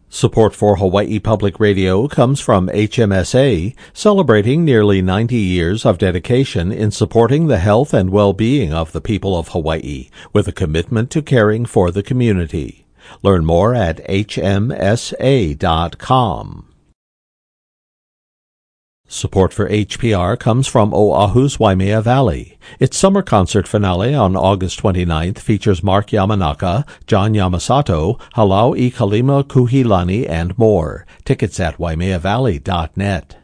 Support for Hawaii Public Radio comes from HMSA, celebrating nearly 90 years of dedication in supporting the health and well-being of the people of Hawaii, with a commitment to caring for the community. Learn more at hmsa.com. Support for HPR comes from Oahu's Waimea Valley. Its summer concert finale on August 29th features Mark Yamanaka, John Yamasato, Halau I Kalima Kuhilani, and more. Tickets at waimeavalley.net.